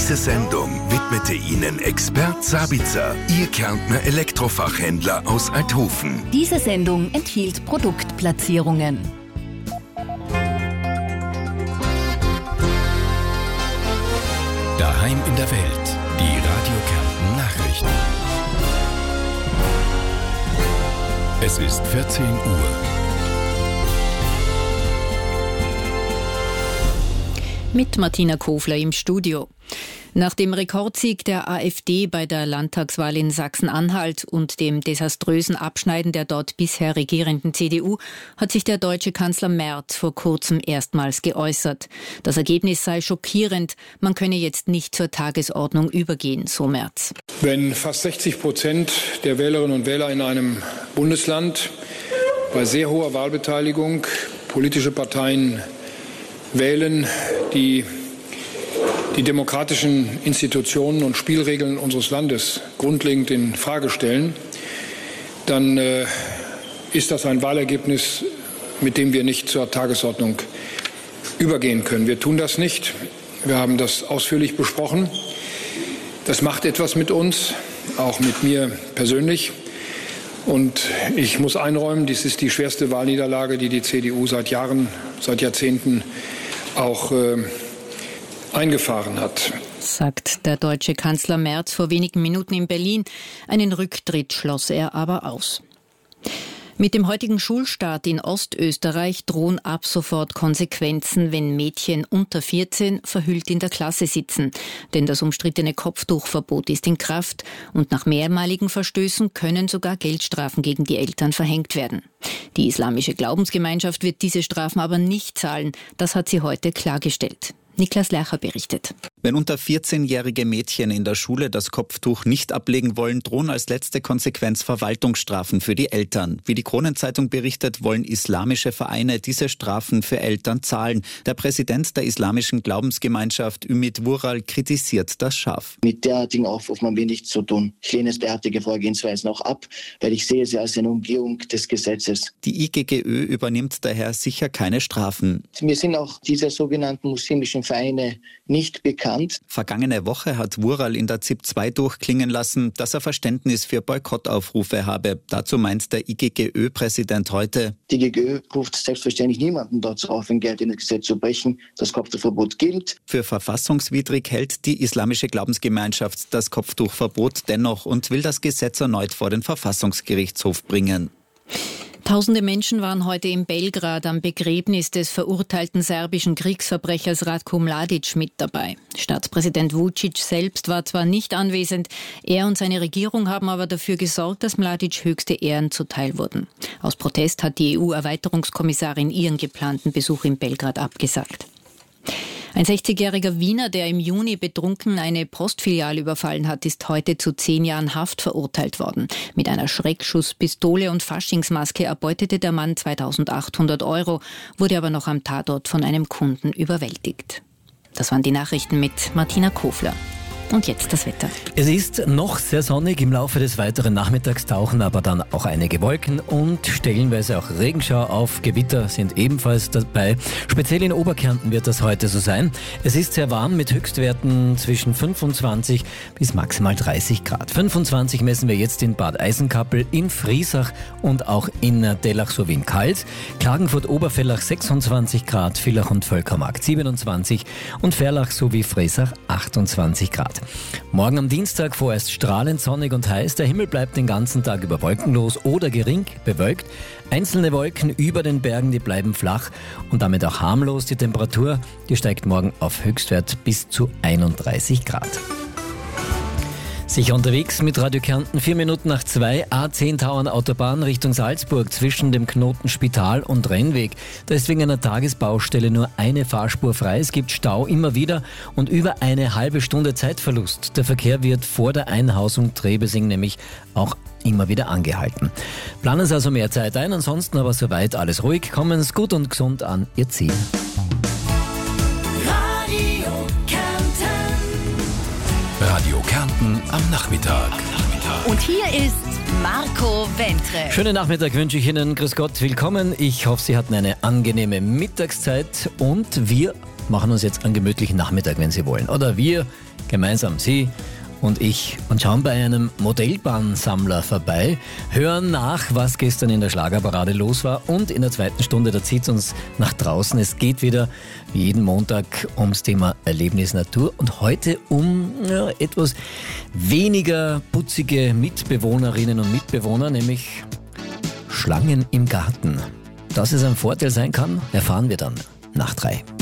Diese Sendung widmete Ihnen Expert Sabitzer, Ihr Kärntner Elektrofachhändler aus Althofen. Diese Sendung enthielt Produktplatzierungen. Daheim in der Welt, die Radio Kärnten Nachrichten. Es ist 14 Uhr. Mit Martina Kofler im Studio. Nach dem Rekordsieg der AfD bei der Landtagswahl in Sachsen-Anhalt und dem desaströsen Abschneiden der dort bisher regierenden CDU hat sich der deutsche Kanzler Merz vor kurzem erstmals geäußert. Das Ergebnis sei schockierend, man könne jetzt nicht zur Tagesordnung übergehen, so Merz. Wenn fast 60% der Wählerinnen und Wähler in einem Bundesland bei sehr hoher Wahlbeteiligung politische Parteien wählen, die demokratischen Institutionen und Spielregeln unseres Landes grundlegend in Frage stellen, dann ist das ein Wahlergebnis, mit dem wir nicht zur Tagesordnung übergehen können. Wir tun das nicht. Wir haben das ausführlich besprochen. Das macht etwas mit uns, auch mit mir persönlich. Und ich muss einräumen, dies ist die schwerste Wahlniederlage, die die CDU seit Jahrzehnten auch eingefahren hat, sagt der deutsche Kanzler Merz vor wenigen Minuten in Berlin. Einen Rücktritt schloss er aber aus. Mit dem heutigen Schulstart in Ostösterreich drohen ab sofort Konsequenzen, wenn Mädchen unter 14 verhüllt in der Klasse sitzen. Denn das umstrittene Kopftuchverbot ist in Kraft und nach mehrmaligen Verstößen können sogar Geldstrafen gegen die Eltern verhängt werden. Die islamische Glaubensgemeinschaft wird diese Strafen aber nicht zahlen. Das hat sie heute klargestellt. Niklas Lercher berichtet. Wenn unter 14-jährige Mädchen in der Schule das Kopftuch nicht ablegen wollen, drohen als letzte Konsequenz Verwaltungsstrafen für die Eltern. Wie die Kronenzeitung berichtet, wollen islamische Vereine diese Strafen für Eltern zahlen. Der Präsident der islamischen Glaubensgemeinschaft, Ümit Vural, kritisiert das scharf. Mit derartigen Aufrufen haben wir nichts zu tun. Ich lehne derartige Vorgehensweisen auch ab, weil ich sehe sie als eine Umgehung des Gesetzes. Die IGGÖ übernimmt daher sicher keine Strafen. Mir sind auch diese sogenannten muslimischen Vereine nicht bekannt. Vergangene Woche hat Vural in der ZIP 2 durchklingen lassen, dass er Verständnis für Boykottaufrufe habe. Dazu meint der IGGÖ-Präsident heute: Die IGGÖ ruft selbstverständlich niemanden dazu auf, ein geltendes Gesetz zu brechen. Das Kopftuchverbot gilt. Für verfassungswidrig hält die islamische Glaubensgemeinschaft das Kopftuchverbot dennoch und will das Gesetz erneut vor den Verfassungsgerichtshof bringen. Tausende Menschen waren heute in Belgrad am Begräbnis des verurteilten serbischen Kriegsverbrechers Ratko Mladic mit dabei. Staatspräsident Vučić selbst war zwar nicht anwesend, er und seine Regierung haben aber dafür gesorgt, dass Mladic höchste Ehren zuteil wurden. Aus Protest hat die EU-Erweiterungskommissarin ihren geplanten Besuch in Belgrad abgesagt. Ein 60-jähriger Wiener, der im Juni betrunken eine Postfiliale überfallen hat, ist heute zu 10 Jahren Haft verurteilt worden. Mit einer Schreckschusspistole und Faschingsmaske erbeutete der Mann 2.800 €, wurde aber noch am Tatort von einem Kunden überwältigt. Das waren die Nachrichten mit Martina Kofler. Und jetzt das Wetter. Es ist noch sehr sonnig, im Laufe des weiteren Nachmittags tauchen aber dann auch einige Wolken und stellenweise auch Regenschauer auf. Gewitter sind ebenfalls dabei. Speziell in Oberkärnten wird das heute so sein. Es ist sehr warm mit Höchstwerten zwischen 25 bis maximal 30 Grad. 25 messen wir jetzt in Bad Eisenkappel, in Friesach und auch in Dellach sowie in Kalt. Klagenfurt-Oberfellach 26 Grad, Villach und Völkermarkt 27 und Verlach sowie Friesach 28 Grad. Morgen am Dienstag vorerst strahlend sonnig und heiß. Der Himmel bleibt den ganzen Tag über wolkenlos oder gering bewölkt. Einzelne Wolken über den Bergen, die bleiben flach und damit auch harmlos. Die Temperatur, die steigt morgen auf Höchstwert bis zu 31 Grad. Sicher unterwegs mit Radio Kärnten, 4 Minuten nach 2, A10 Tauern Autobahn Richtung Salzburg zwischen dem Knoten Spital und Rennweg. Da ist wegen einer Tagesbaustelle nur eine Fahrspur frei. Es gibt Stau immer wieder und über eine halbe Stunde Zeitverlust. Der Verkehr wird vor der Einhausung Trebesing nämlich auch immer wieder angehalten. Planen Sie also mehr Zeit ein, ansonsten aber soweit alles ruhig. Kommen Sie gut und gesund an Ihr Ziel. Radio Kärnten am Nachmittag. Und hier ist Marco Wentre. Schönen Nachmittag wünsche ich Ihnen. Grüß Gott, willkommen. Ich hoffe, Sie hatten eine angenehme Mittagszeit und wir machen uns jetzt einen gemütlichen Nachmittag, wenn Sie wollen. Oder wir gemeinsam, Sie und ich, und schauen bei einem Modellbahnsammler vorbei, hören nach, was gestern in der Schlagerparade los war, und in der zweiten Stunde, da zieht es uns nach draußen. Es geht wieder wie jeden Montag ums Thema Erlebnis Natur und heute um etwas weniger putzige Mitbewohnerinnen und Mitbewohner, nämlich Schlangen im Garten. Dass es ein Vorteil sein kann, erfahren wir dann nach 3.